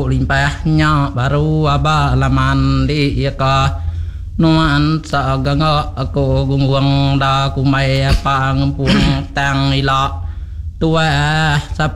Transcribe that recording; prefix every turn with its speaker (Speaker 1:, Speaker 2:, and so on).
Speaker 1: tu linh pa nya baru aba laman di ka nuan sa ganga ako gungwang da kumay pang pung tang ila tua sa